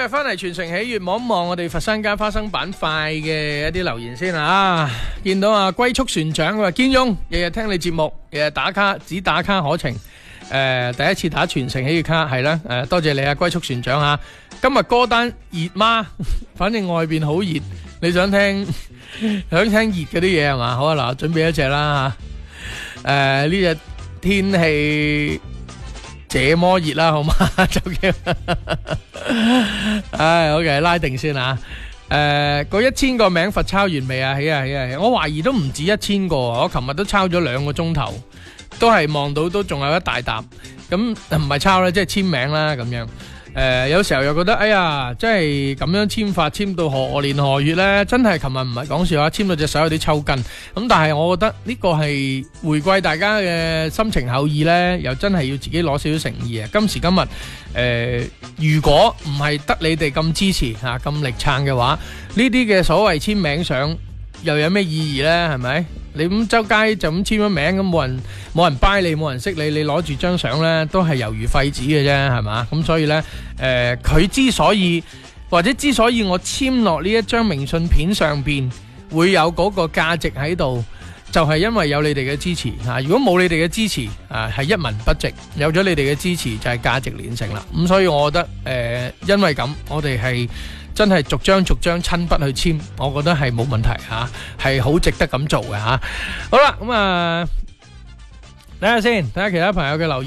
嘅，翻嚟全城喜悅，望一望我哋佛山街花生板塊嘅一啲留言先啊！見到啊龜速船長佢話堅雍，日日聽你節目，日日打卡，只打卡可情。第一次打全城喜悅卡係啦，多謝你啊龜速船長啊！今日歌單熱嗎？反正外邊好熱，你想聽熱嗰啲嘢係嘛？好啊，嗱，準備一隻啦吓。呢隻天氣這麼熱啦，好嘛？就叫OK 拉定先啊。嗰1000個名罰抄完未啊？係啊！我懷疑都唔止1000個，我琴日都抄咗2個鐘頭，都係望到都仲有一大沓。咁唔係抄啦，即係簽名啦咁樣。有時候又覺得，哎呀，真係咁樣簽法簽到何年何月呢？真係琴日唔係講笑啊，簽到隻手有啲抽筋。咁但係我覺得呢個係回饋大家嘅心情厚意呢，又真係要自己攞少少誠意啊！今時今日，如果唔係得你哋咁支持吓、咁力撐嘅話，呢啲嘅所謂簽名相又有咩意義呢？係咪？你咁周街就咁簽咗名，咁冇人拜你，冇人識你，你攞住張相呢都係猶如廢紙嘅啫，係嘛？咁所以呢，佢之所以我簽落呢一張明信片上邊會有嗰個價值喺度，就係因為有你哋嘅支持吓。如果冇你哋嘅支持係一文不值，有咗你哋嘅支持就係價值連城啦。咁所以我覺得因為咁，我哋係真係逐張親筆去簽，我覺得係冇問題吓，係好值得咁做嘅吓。好啦，咁睇下先，睇下其他朋友嘅留言。